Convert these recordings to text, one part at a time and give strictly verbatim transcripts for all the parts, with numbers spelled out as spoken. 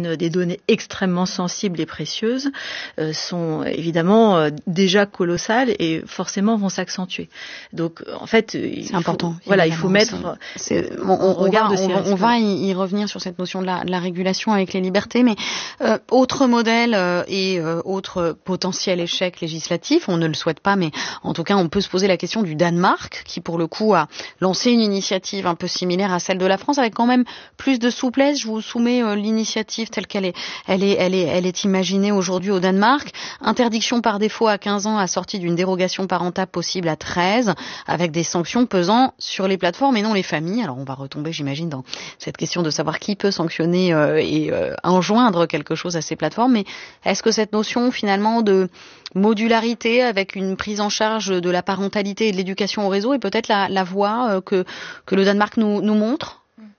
concernent des données extrêmement sensibles et précieuses euh, sont évidemment euh, déjà colossales et forcément vont s'accentuer. Donc en fait, il c'est faut, important. Voilà, il faut mettre. C'est, c'est, on, on, on va, on, on va y, y revenir sur cette notion de la, de la régulation avec les libertés, mais euh, autre modèle euh, et euh, autre potentiel échec législatif, on ne le souhaite pas, mais en tout cas, on peut se poser la question du Danemark, qui pour le coup a lancé une initiative un peu similaire à celle de la France, avec quand même plus de souplesse. Je vous soumets euh, l'initiative telle qu'elle est, elle est, elle est, elle est imaginée aujourd'hui au Danemark. Interdiction par défaut à quinze ans, assortie d'une dérogation parentale possible à treize, avec des sanctions pesant sur les plateformes et non les familles. Alors on va retomber, j'imagine, dans cette question de savoir qui peut sanctionner euh, et euh, enjoindre quelque chose à ces plateformes. Mais est-ce que cette notion finalement de modularité avec une prise en charge de la parentalité et de l'éducation au réseau est peut-être la, la voie euh, que, que le Danemark nous, nous montre ?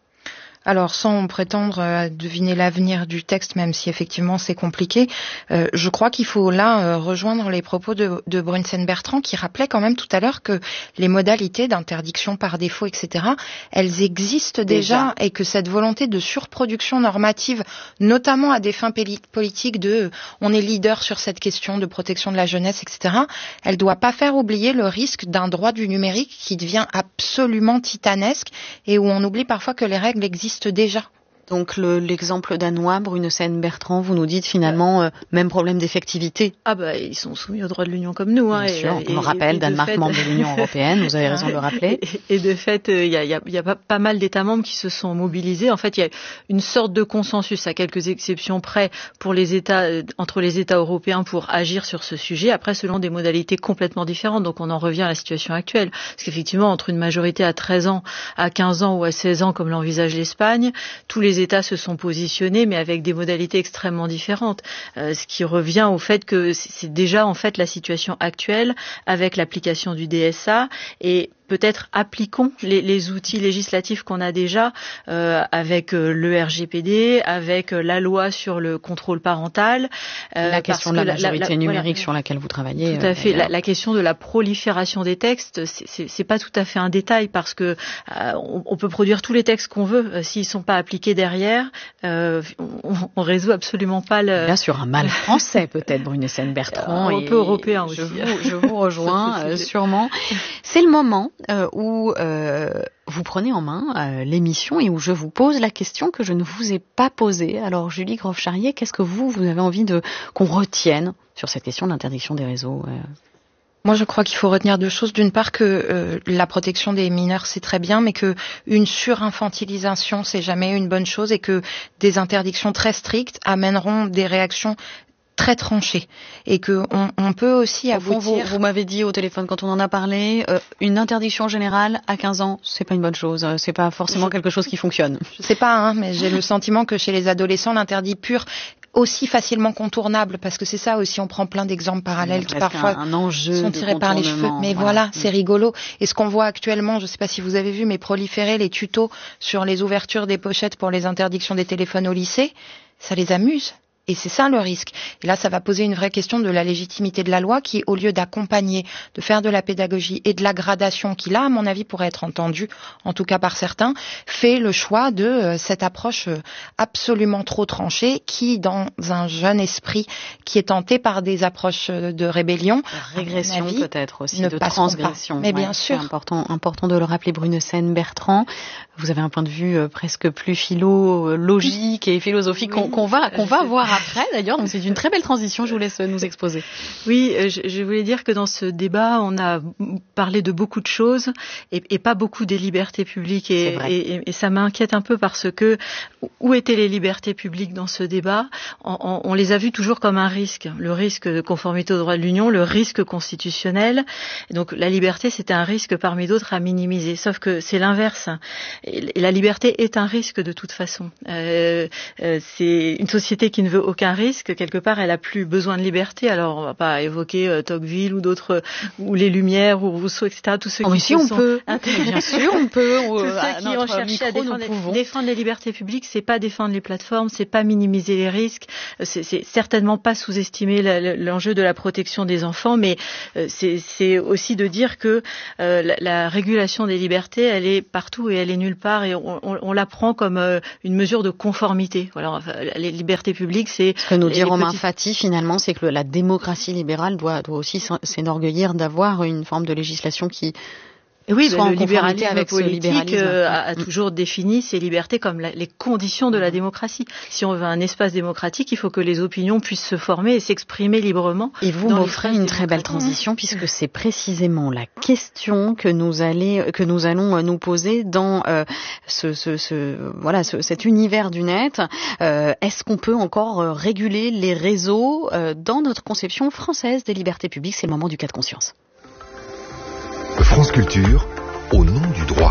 Alors, sans prétendre à deviner l'avenir du texte, même si effectivement c'est compliqué, euh, je crois qu'il faut là euh, rejoindre les propos de, de Brunsen-Bertrand, qui rappelait quand même tout à l'heure que les modalités d'interdiction par défaut, et cetera, elles existent déjà, déjà et que cette volonté de surproduction normative, notamment à des fins politiques de on est leader sur cette question de protection de la jeunesse, et cetera, elle doit pas faire oublier le risque d'un droit du numérique qui devient absolument titanesque et où on oublie parfois que les règles existent déjà. Donc le, l'exemple danois, Brunesen-Bertrand, vous nous dites finalement euh, même problème d'effectivité. Ah bah ils sont soumis au droit de l'Union comme nous. Hein, Bien et, sûr, et, on le rappelle, Danemark fait... membre de l'Union européenne, vous avez raison de le rappeler. Et, et de fait, il euh, y a, y a, y a pas, pas mal d'États membres qui se sont mobilisés. En fait, il y a une sorte de consensus, à quelques exceptions près, pour les États, euh, entre les États européens pour agir sur ce sujet. Après, selon des modalités complètement différentes. Donc on en revient à la situation actuelle. Parce qu'effectivement, entre une majorité à treize ans, à quinze ans ou à seize ans, comme l'envisage l'Espagne, tous les États se sont positionnés, mais avec des modalités extrêmement différentes. Euh, ce qui revient au fait que c'est déjà en fait la situation actuelle avec l'application du D S A et peut-être appliquons les, les outils législatifs qu'on a déjà euh, avec euh, le R G P D, avec euh, la loi sur le contrôle parental. Euh, la question de la majorité la, la, numérique voilà, sur laquelle vous travaillez. Tout à fait. La, la question de la prolifération des textes, c'est, c'est, c'est pas tout à fait un détail parce que euh, on, on peut produire tous les textes qu'on veut. Euh, s'ils sont pas appliqués derrière, euh, on, on résout absolument pas le... Là, sur un mal français peut-être, Brunesen-Bertrand. Un peu européen aussi. Je vous, je vous rejoins euh, sûrement. C'est le moment Euh, où euh, vous prenez en main euh, l'émission et où je vous pose la question que je ne vous ai pas posée. Alors Julie Grove-Charrier, qu'est-ce que vous, vous avez envie de qu'on retienne sur cette question d'interdiction des réseaux euh Moi, je crois qu'il faut retenir deux choses. D'une part, que euh, la protection des mineurs, c'est très bien, mais que une surinfantilisation, c'est jamais une bonne chose et que des interdictions très strictes amèneront des réactions très tranché et que on, on peut aussi aboutir. Vous, vous, vous m'avez dit au téléphone quand on en a parlé, euh, une interdiction générale à quinze ans, c'est pas une bonne chose, c'est pas forcément je, quelque chose qui fonctionne. Je sais pas, hein, mais j'ai le sentiment que chez les adolescents, l'interdit pur aussi facilement contournable, parce que c'est ça aussi, on prend plein d'exemples parallèles qui parfois un, un enjeu sont tirés par les cheveux. Mais voilà, voilà c'est rigolo. Et ce qu'on voit actuellement, je sais pas si vous avez vu, mais proliférer les tutos sur les ouvertures des pochettes pour les interdictions des téléphones au lycée, ça les amuse. Et c'est ça le risque. Et là, ça va poser une vraie question de la légitimité de la loi qui, au lieu d'accompagner, de faire de la pédagogie et de la gradation, qui là, à mon avis, pourrait être entendue, en tout cas par certains, fait le choix de euh, cette approche euh, absolument trop tranchée qui, dans un jeune esprit qui est tenté par des approches de rébellion, de régression avis, peut-être aussi, de transgression. Pas. Mais bien ouais, sûr. C'est important, important de le rappeler, Brunesen-Bertrand. Vous avez un point de vue euh, presque plus philo, euh, logique et philosophique oui, qu'on, qu'on va, qu'on va voir après d'ailleurs, donc c'est une très belle transition, je vous laisse nous exposer. Oui, je, je voulais dire que dans ce débat, on a parlé de beaucoup de choses et, et pas beaucoup des libertés publiques et, et, et ça m'inquiète un peu parce que où étaient les libertés publiques dans ce débat ? on, on, on les a vues toujours comme un risque, le risque de conformité au droit de l'Union, le risque constitutionnel. Et donc la liberté, c'était un risque parmi d'autres à minimiser, sauf que c'est l'inverse. Et la liberté est un risque de toute façon. Euh, euh, c'est une société qui ne veut aucun risque, quelque part, elle a plus besoin de liberté. Alors, on va pas évoquer euh, Tocqueville ou d'autres, ou les Lumières, ou Rousseau, et cetera. Tous ceux oh, qui si on sont peut, bien sûr, on peut. Tous euh, ceux qui ont cherché micro, à défendre les, défendre les libertés publiques, c'est pas défendre les plateformes, c'est pas minimiser les risques, c'est, c'est certainement pas sous-estimer la, l'enjeu de la protection des enfants, mais euh, c'est, c'est aussi de dire que euh, la, la régulation des libertés, elle est partout et elle est nulle part, et on, on, on la prend comme euh, une mesure de conformité. Voilà, enfin, les libertés publiques, c'est ce que nous dit Romain petits... Fati, finalement, c'est que la démocratie libérale doit, doit aussi s'enorgueillir d'avoir une forme de législation qui Et oui, ben, le libéralisme avec politique libéralisme. Euh, a, a toujours défini ces libertés comme la, les conditions de la démocratie. Si on veut un espace démocratique, il faut que les opinions puissent se former et s'exprimer librement. Et vous m'offrez une très belle transition, puisque c'est précisément la question que nous, allez, que nous allons nous poser dans euh, ce, ce, ce, voilà, ce, cet univers du net. Euh, est-ce qu'on peut encore euh, réguler les réseaux euh, dans notre conception française des libertés publiques? C'est le moment du cas de conscience. France Culture, au nom du droit.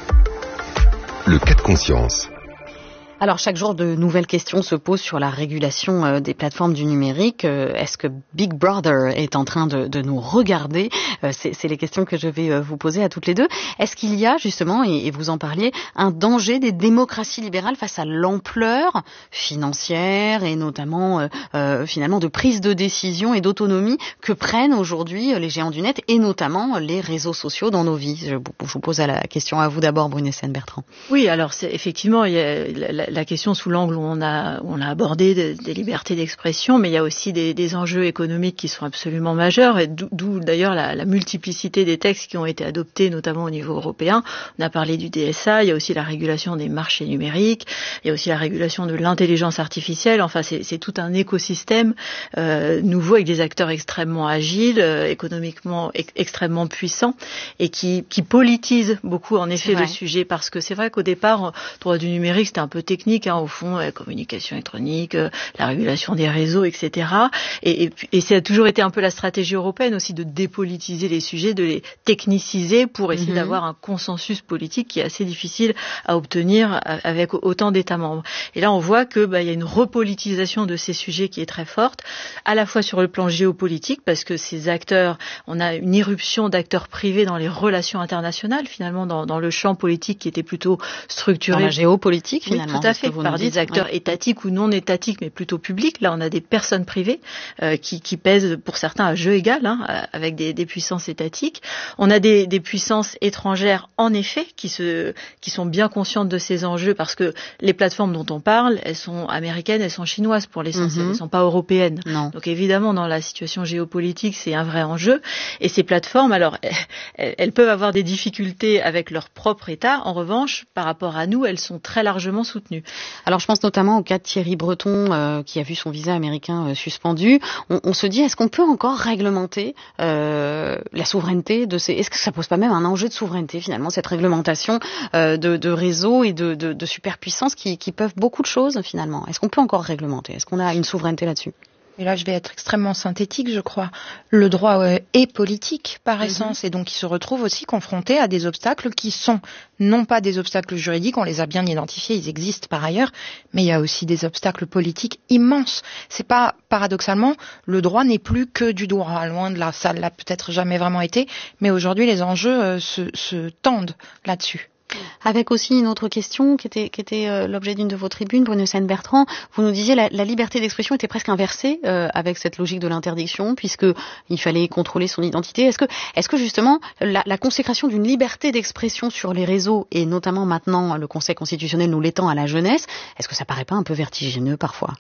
Le cas de conscience. Alors chaque jour de nouvelles questions se posent sur la régulation euh, des plateformes du numérique. Euh, est-ce que Big Brother est en train de, de nous regarder? euh, c'est, c'est les questions que je vais euh, vous poser à toutes les deux. Est-ce qu'il y a justement, et, et vous en parliez, un danger des démocraties libérales face à l'ampleur financière et notamment euh, euh, finalement de prise de décision et d'autonomie que prennent aujourd'hui les géants du net et notamment les réseaux sociaux dans nos vies? Je, je vous pose la question à vous d'abord, Brunessens-Bertrand. Oui, alors c'est effectivement il y a la, la, la question sous l'angle où on a, où on a abordé de, des libertés d'expression, mais il y a aussi des, des enjeux économiques qui sont absolument majeurs, et d'où, d'où d'ailleurs la, la multiplicité des textes qui ont été adoptés, notamment au niveau européen. On a parlé du D S A, il y a aussi la régulation des marchés numériques, il y a aussi la régulation de l'intelligence artificielle. Enfin, c'est, c'est tout un écosystème euh, nouveau avec des acteurs extrêmement agiles, euh, économiquement ex- extrêmement puissants, et qui, qui politisent beaucoup en effet le sujet, parce que c'est vrai qu'au départ, droit du numérique, c'était un peu technique, hein, au fond, la communication électronique, euh, la régulation des réseaux, et cetera. Et, et, et ça a toujours été un peu la stratégie européenne aussi de dépolitiser les sujets, de les techniciser pour essayer mm-hmm. d'avoir un consensus politique qui est assez difficile à obtenir avec autant d'États membres. Et là, on voit que bah, il y a une repolitisation de ces sujets qui est très forte, à la fois sur le plan géopolitique, parce que ces acteurs, on a une irruption d'acteurs privés dans les relations internationales, finalement, dans, dans le champ politique qui était plutôt structuré. Dans la géopolitique, oui, finalement. Tout à fait, par des acteurs oui. étatiques ou non étatiques, mais plutôt publics. Là, on a des personnes privées euh, qui, qui pèsent pour certains à jeu égal, hein, avec des, des puissances étatiques. On a des, des puissances étrangères, en effet, qui, se, qui sont bien conscientes de ces enjeux, parce que les plateformes dont on parle, elles sont américaines, elles sont chinoises pour l'essentiel, mm-hmm. elles ne sont pas européennes. Non. Donc évidemment, dans la situation géopolitique, c'est un vrai enjeu. Et ces plateformes, alors, elles, elles peuvent avoir des difficultés avec leur propre État. En revanche, par rapport à nous, elles sont très largement soutenues. Alors je pense notamment au cas de Thierry Breton euh, qui a vu son visa américain euh, suspendu. On, on se dit, est-ce qu'on peut encore réglementer euh, la souveraineté de ces... Est-ce que ça pose pas même un enjeu de souveraineté finalement, cette réglementation euh, de, de réseaux et de, de, de superpuissances qui, qui peuvent beaucoup de choses finalement? Est-ce qu'on peut encore réglementer? Est-ce qu'on a une souveraineté là-dessus? Et là, je vais être extrêmement synthétique, je crois. Le droit euh, est politique par essence, mm-hmm. et donc il se retrouve aussi confronté à des obstacles qui sont non pas des obstacles juridiques, on les a bien identifiés, ils existent par ailleurs, mais il y a aussi des obstacles politiques immenses. C'est pas, paradoxalement, le droit n'est plus que du droit, loin de là, ça l'a peut-être jamais vraiment été, mais aujourd'hui les enjeux euh, se, se tendent là-dessus. Avec aussi une autre question qui était, qui était euh, l'objet d'une de vos tribunes, Brunessens-Bertrand. Vous nous disiez la, la liberté d'expression était presque inversée euh, avec cette logique de l'interdiction, puisque il fallait contrôler son identité. Est-ce que, est-ce que justement la, la consécration d'une liberté d'expression sur les réseaux, et notamment maintenant le Conseil constitutionnel nous l'étend à la jeunesse, est-ce que ça paraît pas un peu vertigineux parfois?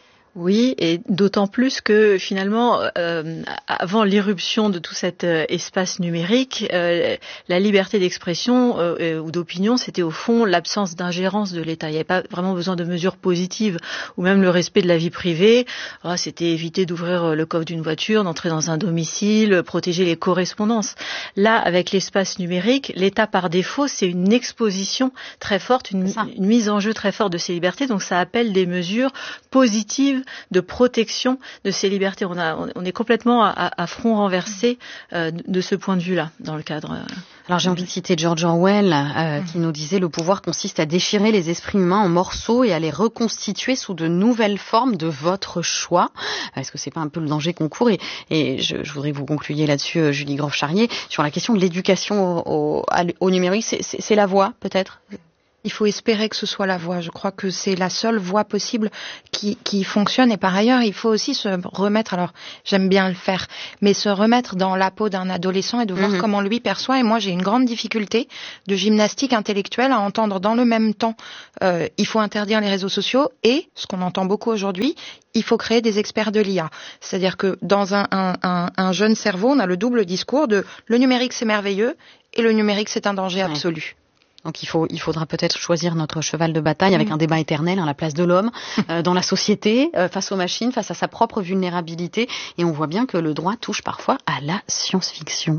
Oui, et d'autant plus que finalement, euh, avant l'irruption de tout cet euh, espace numérique, euh, la liberté d'expression euh, ou d'opinion, c'était au fond l'absence d'ingérence de l'État. Il n'y avait pas vraiment besoin de mesures positives, ou même le respect de la vie privée. Oh, c'était éviter d'ouvrir le coffre d'une voiture, d'entrer dans un domicile, protéger les correspondances. Là, avec l'espace numérique, l'État par défaut, c'est une exposition très forte, une, une mise en jeu très forte de ces libertés. Donc ça appelle des mesures positives de protection de ces libertés. On, a, on est complètement à, à front renversé euh, de ce point de vue-là, dans le cadre. Alors j'ai envie de citer George Orwell euh, mmh. qui nous disait: le pouvoir consiste à déchirer les esprits humains en morceaux et à les reconstituer sous de nouvelles formes de votre choix. Est-ce que c'est pas un peu le danger qu'on court? Et, et je, je voudrais que vous concluiez là-dessus, euh, Julie Groff-Charrier, sur la question de l'éducation au, au, au numérique. C'est, c'est, c'est la voie, peut-être? Il faut espérer que ce soit la voie. Je crois que c'est la seule voie possible qui, qui fonctionne. Et par ailleurs, il faut aussi se remettre, alors j'aime bien le faire, mais se remettre dans la peau d'un adolescent et de voir mmh. comment lui perçoit. Et moi, j'ai une grande difficulté de gymnastique intellectuelle à entendre dans le même temps euh, il faut interdire les réseaux sociaux et, ce qu'on entend beaucoup aujourd'hui, il faut créer des experts de l'I A. C'est-à-dire que dans un, un, un, un jeune cerveau, on a le double discours de le numérique c'est merveilleux et le numérique c'est un danger absolu. Ouais. Donc il faut, il faudra peut-être choisir notre cheval de bataille avec mmh. un débat éternel, hein, la place de l'homme euh, dans la société, euh, face aux machines, face à sa propre vulnérabilité. Et on voit bien que le droit touche parfois à la science-fiction.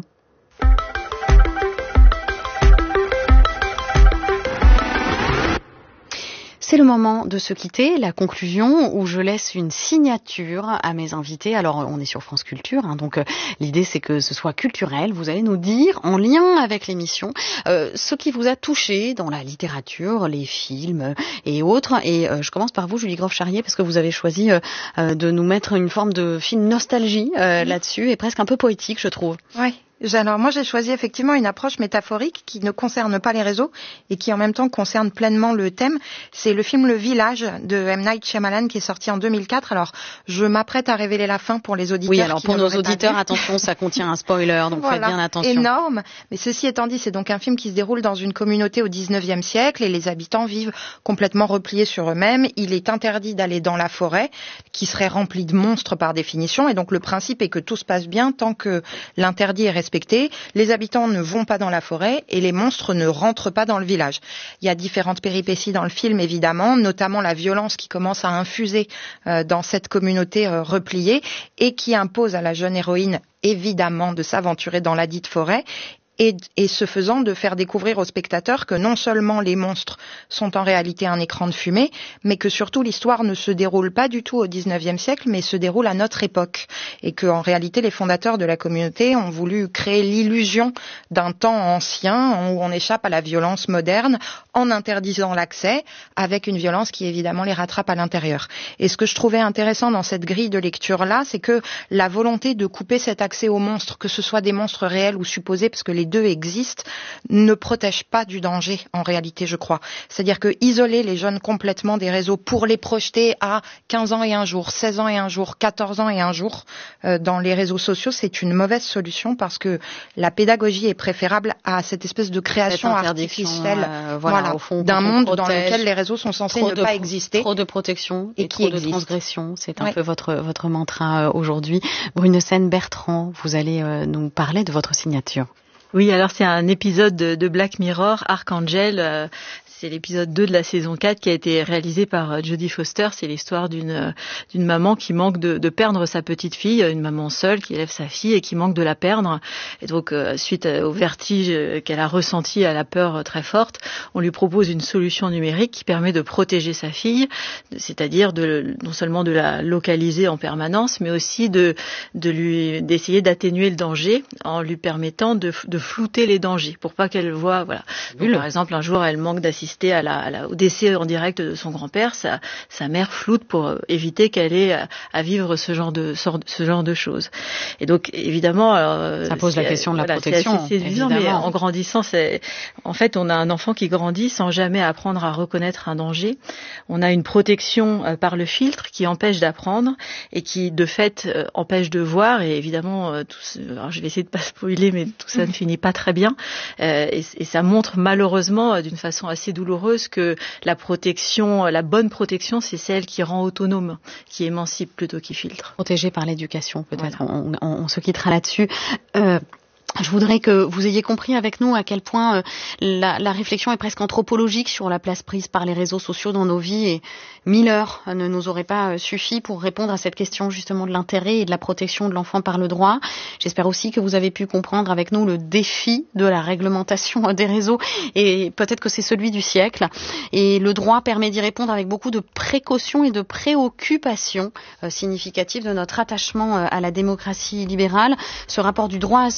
C'est le moment de se quitter, la conclusion où je laisse une signature à mes invités. Alors on est sur France Culture, hein, donc euh, l'idée c'est que ce soit culturel. Vous allez nous dire, en lien avec l'émission, euh, ce qui vous a touché dans la littérature, les films et autres. Et euh, je commence par vous, Julie Groff-Charrier, parce que vous avez choisi euh, de nous mettre une forme de film nostalgie euh, oui. là-dessus, et presque un peu poétique, je trouve. Oui. Alors moi j'ai choisi effectivement une approche métaphorique qui ne concerne pas les réseaux et qui en même temps concerne pleinement le thème. C'est le film Le Village de M. Night Shyamalan qui est sorti en deux mille quatre. Alors je m'apprête à révéler la fin pour les auditeurs. Oui, alors qui pour nos pas auditeurs, vu. Attention, ça contient un spoiler, donc voilà, faites bien attention. Énorme. Mais ceci étant dit, c'est donc un film qui se déroule dans une communauté au dix-neuvième siècle et les habitants vivent complètement repliés sur eux-mêmes. Il est interdit d'aller dans la forêt qui serait remplie de monstres par définition et donc le principe est que tout se passe bien tant que l'interdit est respecté. Les habitants ne vont pas dans la forêt et les monstres ne rentrent pas dans le village. Il y a différentes péripéties dans le film, évidemment, notamment la violence qui commence à infuser euh, dans cette communauté euh, repliée et qui impose à la jeune héroïne, évidemment, de s'aventurer dans la dite forêt. Et, et ce faisant, de faire découvrir aux spectateurs que non seulement les monstres sont en réalité un écran de fumée, mais que surtout l'histoire ne se déroule pas du tout au dix-neuvième siècle, mais se déroule à notre époque. Et que, en réalité, les fondateurs de la communauté ont voulu créer l'illusion d'un temps ancien où on échappe à la violence moderne en interdisant l'accès, avec une violence qui évidemment les rattrape à l'intérieur. Et ce que je trouvais intéressant dans cette grille de lecture-là, c'est que la volonté de couper cet accès aux monstres, que ce soit des monstres réels ou supposés, parce que les deux existent, ne protège pas du danger en réalité, je crois. C'est-à-dire que isoler les jeunes complètement des réseaux pour les projeter à quinze ans et un jour, seize ans et un jour, quatorze ans et un jour euh, dans les réseaux sociaux, c'est une mauvaise solution parce que la pédagogie est préférable à cette espèce de création artificielle euh, voilà, voilà, au fond, d'un monde dans lequel les réseaux sont censés ne pas exister. Trop de protection et, et trop de existe. transgression, c'est un ouais. peu votre, votre mantra euh, aujourd'hui. Brunessen-Bertrand, vous allez euh, nous parler de votre signature. Oui, alors c'est un épisode de, de Black Mirror, Archangel. Euh, c'est l'épisode deux de la saison quatre qui a été réalisé par Jodie Foster. C'est l'histoire d'une d'une maman qui manque de, de perdre sa petite fille, une maman seule qui élève sa fille et qui manque de la perdre. Et donc, euh, suite au vertige qu'elle a ressenti, à la peur très forte, on lui propose une solution numérique qui permet de protéger sa fille, c'est-à-dire de non seulement de la localiser en permanence, mais aussi de de lui d'essayer d'atténuer le danger en lui permettant de, de flouter les dangers pour pas qu'elle voit. Voilà. Donc, par exemple, un jour, elle manque d'assister à la, à la, au décès en direct de son grand-père, sa, sa mère floute pour éviter qu'elle ait à, à vivre ce genre de ce genre de choses. Et donc évidemment, alors, ça pose la question de la voilà, protection. C'est assez séduisant, mais en grandissant, c'est en fait on a un enfant qui grandit sans jamais apprendre à reconnaître un danger. On a une protection euh, par le filtre qui empêche d'apprendre et qui de fait euh, empêche de voir. Et évidemment, euh, tout ce, alors je vais essayer de pas spoiler, mais tout ça ne finit pas très bien. Euh, et, et ça montre malheureusement euh, d'une façon assez douloureuse que la protection, la bonne protection, c'est celle qui rend autonome, qui émancipe plutôt qui filtre. Protégée par l'éducation, peut-être. Voilà. On, on, on se quittera là-dessus. Euh, Je voudrais que vous ayez compris avec nous à quel point euh, la, la réflexion est presque anthropologique sur la place prise par les réseaux sociaux dans nos vies, et mille heures ne nous auraient pas suffi pour répondre à cette question justement de l'intérêt et de la protection de l'enfant par le droit. J'espère aussi que vous avez pu comprendre avec nous le défi de la réglementation des réseaux, et peut-être que c'est celui du siècle. Et le droit permet d'y répondre avec beaucoup de précautions et de préoccupations euh, significatives de notre attachement euh, à la démocratie libérale. Ce rapport du droit à son époque,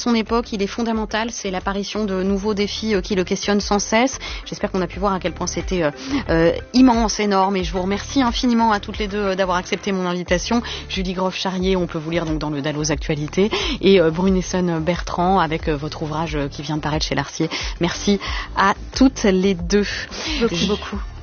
qu'il est fondamental, c'est l'apparition de nouveaux défis euh, qui le questionnent sans cesse. J'espère qu'on a pu voir à quel point c'était euh, euh, immense, énorme, et je vous remercie infiniment à toutes les deux euh, d'avoir accepté mon invitation. Julie Groff-Charrier, on peut vous lire donc dans le Dalloz Actualité, et euh, Brunessen-Bertrand avec euh, votre ouvrage euh, qui vient de paraître chez Larcier. Merci à toutes les deux. Merci beaucoup.